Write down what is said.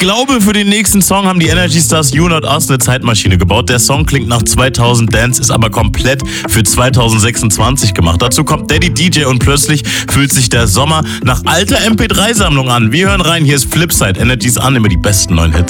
glaube, für den nächsten Song haben die Energy Stars You Not Us eine Zeitmaschine gebaut. Der Song klingt nach 2000 Dance, ist aber komplett für 2026 gemacht. Dazu kommt Daddy DJ und plötzlich fühlt sich der Sommer nach alter MP3-Sammlung an. Wir hören rein, hier ist Flipside, Energies an, immer die besten neuen Hits.